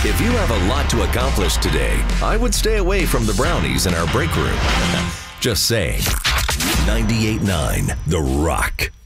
If you have a lot to accomplish today, I would stay away from the brownies in our break room. Just saying. 98.9 The Rock.